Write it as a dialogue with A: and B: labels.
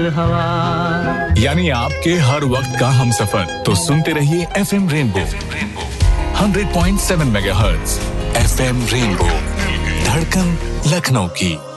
A: हवा,
B: यानी आपके हर वक्त का हमसफर। तो सुनते रहिए FM rainbow 100.7 megahertz. FM rainbow, धड़कन लखनऊ की।